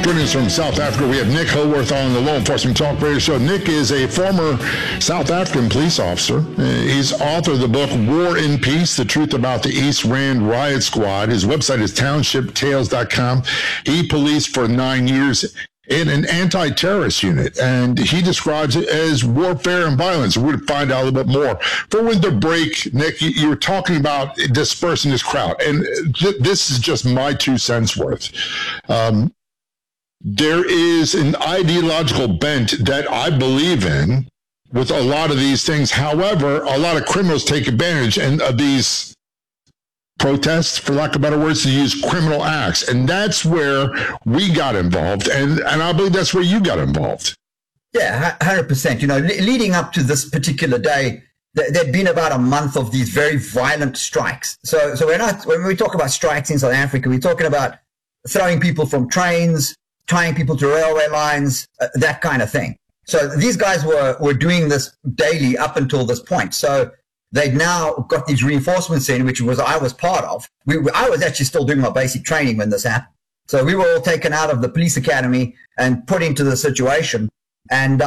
Joining us from South Africa, we have Nick Howarth on the Law Enforcement Talk Radio Show. Nick is a former South African police officer. He's author of the book War and Peace, The Truth About the East Rand Riot Squad. His website is townshiptales.com. He policed for 9 years in an anti-terrorist unit, and he describes it as warfare and violence. We're going to find out a little bit more. For winter break, Nick, you were talking about dispersing this crowd, and this is just my 2 cents worth. There is an ideological bent that I believe in with a lot of these things. However, a lot of criminals take advantage of these protests, for lack of better words, to use criminal acts. And that's where we got involved. And I believe that's where you got involved. Yeah, 100%. You know, leading up to this particular day, there'd been about a month of these very violent strikes. So when we talk about strikes in South Africa, we're talking about throwing people from trains, tying people to railway lines, that kind of thing. So these guys were doing this daily up until this point. So they've now got these reinforcements in, which I was part of. I was actually still doing my basic training when this happened. So we were all taken out of the police academy and put into the situation. And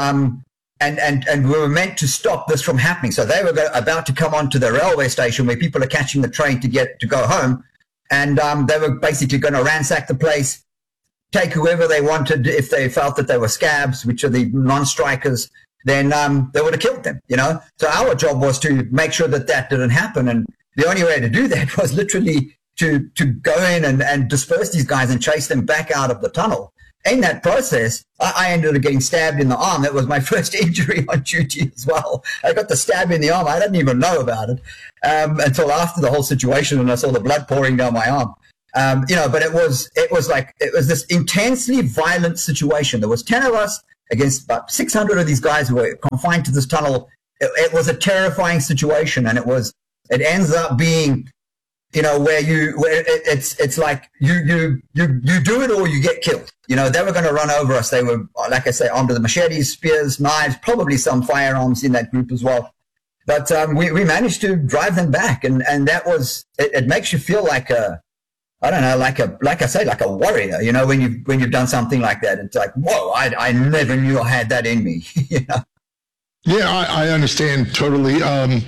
we were meant to stop this from happening. So they were about to come onto the railway station where people are catching the train to go home. And they were basically going to ransack the place, take whoever they wanted. If they felt that they were scabs, which are the non-strikers, then they would have killed them, you know. So our job was to make sure that didn't happen. And the only way to do that was literally to go in and disperse these guys and chase them back out of the tunnel. In that process, I ended up getting stabbed in the arm. That was my first injury on duty as well. I got the stab in the arm. I didn't even know about it until after the whole situation, and I saw the blood pouring down my arm. You know, but it was this intensely violent situation. There was 10 of us against about 600 of these guys who were confined to this tunnel. It was a terrifying situation, and it ends up being, you know, where it's like you do it or you get killed. You know, they were going to run over us. They were, like I say, armed with machetes, spears, knives, probably some firearms in that group as well. But we managed to drive them back, and that was it makes you feel like I don't know, like a warrior, you know, when you've done something like that. It's like, whoa, I never knew I had that in me, you know? Yeah, I understand totally.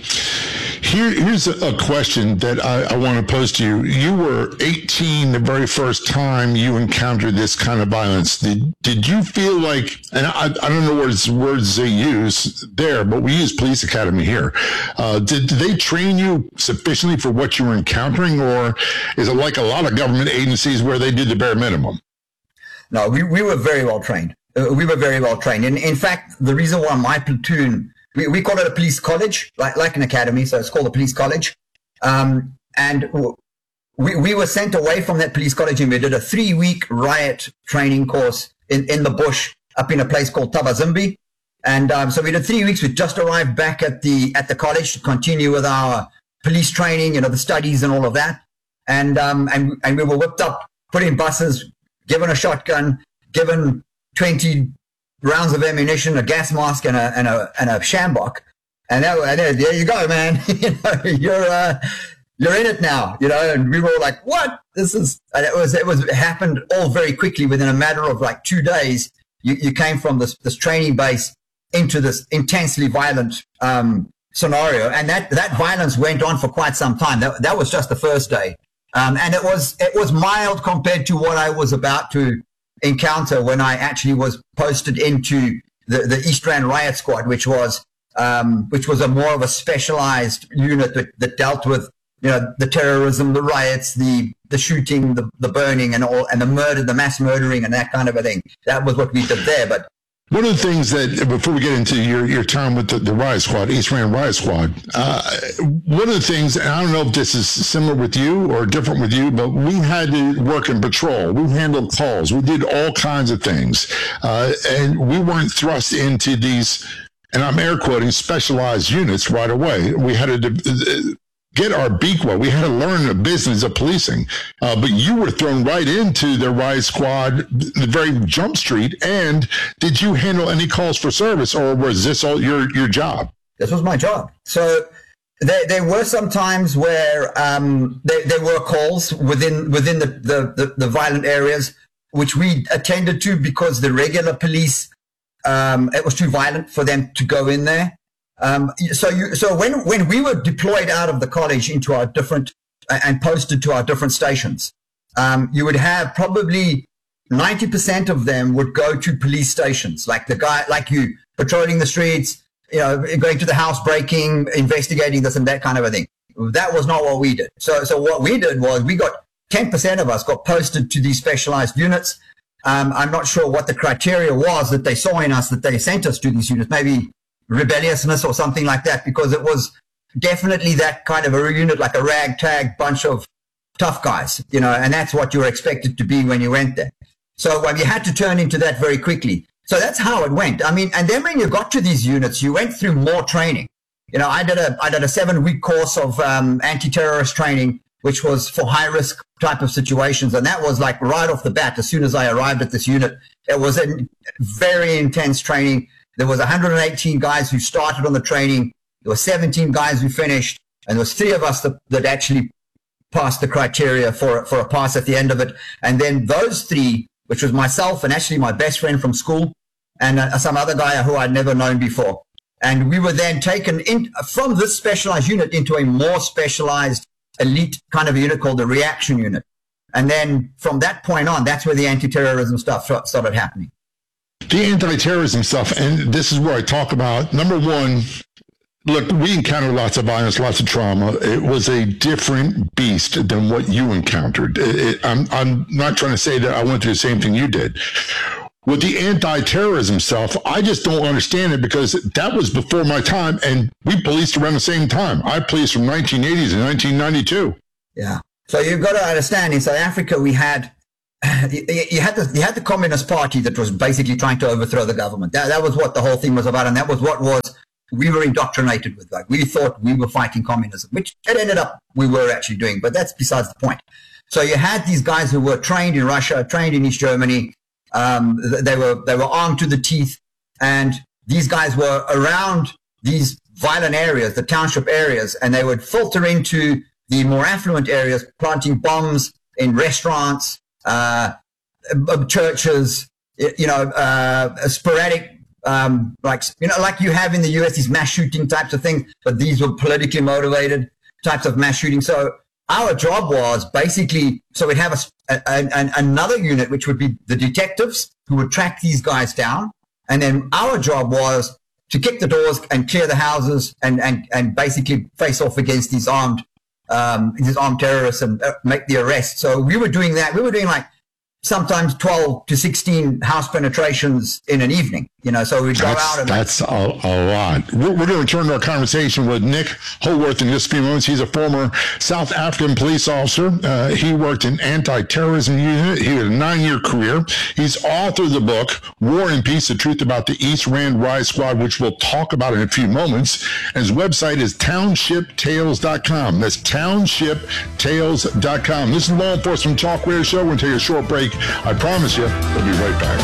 Here's a question that I want to pose to you. You were 18 the very first time you encountered this kind of violence. Did you feel like, and I don't know what words they use there, but we use police academy here. Did they train you sufficiently for what you were encountering, or is it like a lot of government agencies where they did the bare minimum? No, we were very well trained. We were very well trained. And in fact, the reason why my platoon, we call it a police college, like an academy, so it's called a police college. And we were sent away from that police college, and we did a 3-week riot training course in the bush up in a place called Tabazimbi. And so we did 3 weeks. We just arrived back at the college to continue with our police training, you know, the studies and all of that. And we were whipped up, put in buses, given a shotgun, given 20 rounds of ammunition, a gas mask, and a shambok, and there you go, man. You know, you're in it now. You know, and we were all like, "What? This is?" And it happened all very quickly within a matter of like 2 days. You came from this training base into this intensely violent scenario, and that violence went on for quite some time. That was just the first day, and it was mild compared to what I was about to encounter when I actually was posted into the East Rand Riot Squad, which was a more of a specialized unit that dealt with, you know, the terrorism, the riots, the shooting, the burning, and the murder, the mass murdering, and that kind of a thing. That was what we did there. But one of the things that, before we get into your time with the Riot Squad, East Rand Riot Squad, one of the things, and I don't know if this is similar with you or different with you, but we had to work in patrol. We handled calls. We did all kinds of things. And we weren't thrust into these, and I'm air quoting, specialized units right away. We had to get our beak wet. We had to learn the business of policing. But you were thrown right into the Riot Squad, the very jump street. And did you handle any calls for service, or was this all your job? This was my job. So there were some times where there were calls within the violent areas. which we attended to because the regular police, it was too violent for them to go in there. So when we were deployed out of the college into our different and posted to our different stations, you would have probably 90% of them would go to police stations, like the guy, like you, patrolling the streets, going to the house, breaking, investigating this and that kind of a thing. That was not what we did. So what we did was we got 10% of us got posted to these specialized units. I'm not sure what the criteria was that they saw in us that they sent us to these units, maybe rebelliousness or something like that, because it was definitely that kind of a unit, like a ragtag bunch of tough guys, and that's what you were expected to be when you went there. So you had to turn into that very quickly. So that's how it went. I mean, and then when you got to these units, you went through more training. I did a 7-week course of anti-terrorist training, which was for high-risk type of situations. And that was like right off the bat, as soon as I arrived at this unit, it was a very intense training. There was 118 guys who started on the training. There were 17 guys who finished. And there was 3 of us that actually passed the criteria for a pass at the end of it. And then those 3, which was myself and actually my best friend from school and some other guy who I'd never known before. And we were then taken in from this specialized unit into a more specialized elite kind of unit called the reaction unit. And then from that point on, that's where the anti-terrorism stuff started happening. The anti-terrorism stuff, and this is where I talk about, number one, look, we encountered lots of violence, lots of trauma. It was a different beast than what you encountered. I'm not trying to say that I went through the same thing you did. With the anti-terrorism stuff, I just don't understand it because that was before my time, and we policed around the same time. I policed from 1980s and 1992. Yeah. So you've got to understand, in South Africa, we had you had the Communist Party that was basically trying to overthrow the government. That was what the whole thing was about, and that was what we were indoctrinated with. Like, we thought we were fighting communism, which it ended up we were actually doing, but that's besides the point. So you had these guys who were trained in Russia, trained in East Germany. They were armed to the teeth, and these guys were around these violent areas, the township areas, and they would filter into the more affluent areas, planting bombs in restaurants, churches, sporadic, like you have in the US, these mass shooting types of things, but these were politically motivated types of mass shooting. So our job was basically, so we'd have another unit, which would be the detectives who would track these guys down. And then our job was to kick the doors and clear the houses and basically face off against these armed terrorists and make the arrest. So we were doing that. We were doing like sometimes 12 to 16 house penetrations in an evening, so we'd go out and... That's a lot. We're going to return to our conversation with Nick Holworth in just a few moments. He's a former South African police officer. He worked in anti-terrorism unit. He had a 9-year career. He's author of the book, War and Peace, The Truth About the East Rand Riot Squad, which we'll talk about in a few moments. And his website is townshiptales.com. That's townshiptales.com. This is Law Enforcement Talk Radio Show. We're going to take a short break. I promise you, we'll be right back.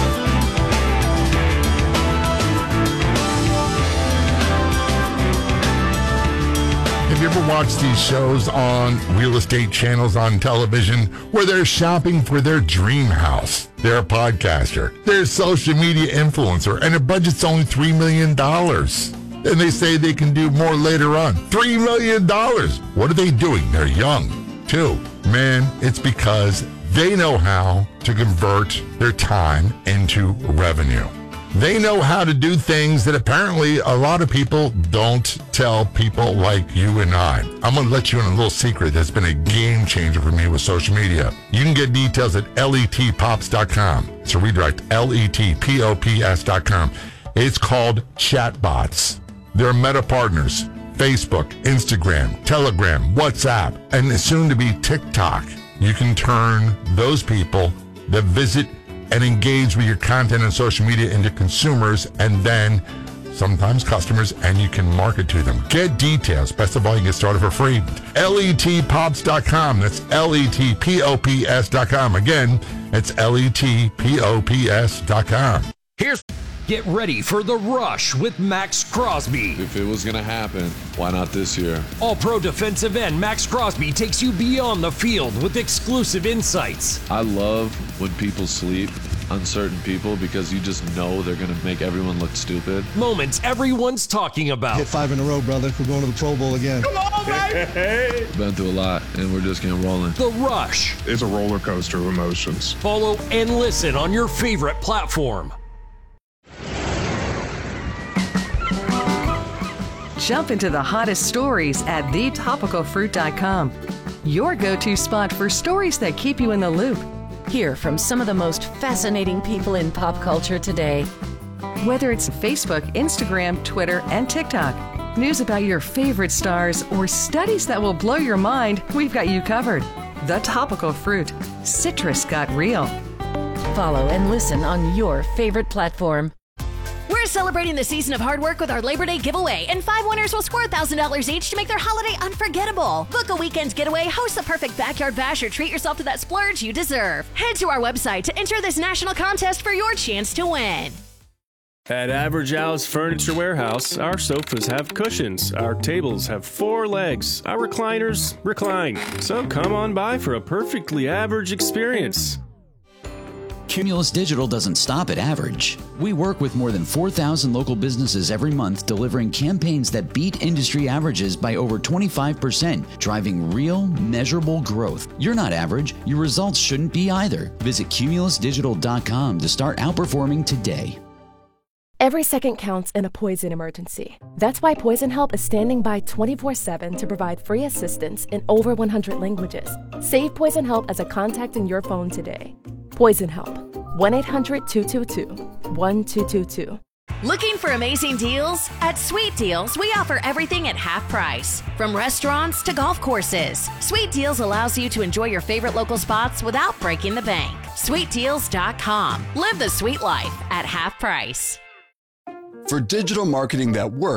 Have you ever watched these shows on real estate channels on television where they're shopping for their dream house? They're a podcaster, they're a social media influencer, and their budget's only $3 million. And they say they can do more later on. $3 million. What are they doing? They're young, too. Man, it's because they know how to convert their time into revenue. They know how to do things that apparently a lot of people don't tell people like you and I. I'm going to let you in a little secret that's been a game changer for me with social media. You can get details at letpops.com. It's a redirect, letpops.com. It's called Chatbots. They're Meta partners, Facebook, Instagram, Telegram, WhatsApp, and soon to be TikTok. You can turn those people that visit and engage with your content on social media into consumers and then sometimes customers, and you can market to them. Get details. Best of all, you can get started for free. letpops.com. That's letpops.com. Again, it's letpops.com. Here's Get ready for The Rush with Max Crosby. If it was going to happen, why not this year? All-Pro defensive end Max Crosby takes you beyond the field with exclusive insights. I love when people sleep on certain people because you just know they're going to make everyone look stupid. Moments everyone's talking about. Hit 5 in a row, brother. We're going to the Pro Bowl again. Come on, baby! Been through a lot, and we're just getting rolling. The Rush. It's a roller coaster of emotions. Follow and listen on your favorite platform. Jump into the hottest stories at thetopicalfruit.com. Your go-to spot for stories that keep you in the loop. Hear from some of the most fascinating people in pop culture today. Whether it's Facebook, Instagram, Twitter, and TikTok, news about your favorite stars, or studies that will blow your mind, we've got you covered. The Topical Fruit. Citrus got real. Follow and listen on your favorite platform. We're celebrating the season of hard work with our Labor Day giveaway, and 5 winners will score $1,000 each to make their holiday unforgettable. Book a weekend getaway, host the perfect backyard bash, or treat yourself to that splurge you deserve. Head to our website to enter this national contest for your chance to win. At Average Al's Furniture Warehouse, our sofas have cushions, our tables have 4 legs, our recliners recline. So come on by for a perfectly average experience. Cumulus Digital doesn't stop at average. We work with more than 4,000 local businesses every month, delivering campaigns that beat industry averages by over 25%, driving real, measurable growth. You're not average. Your results shouldn't be either. Visit cumulusdigital.com to start outperforming today. Every second counts in a poison emergency. That's why Poison Help is standing by 24/7 to provide free assistance in over 100 languages. Save Poison Help as a contact in your phone today. Poison Help, 1-800-222-1222. Looking for amazing deals? At Sweet Deals, we offer everything at half price. From restaurants to golf courses, Sweet Deals allows you to enjoy your favorite local spots without breaking the bank. SweetDeals.com. Live the sweet life at half price. For digital marketing that works,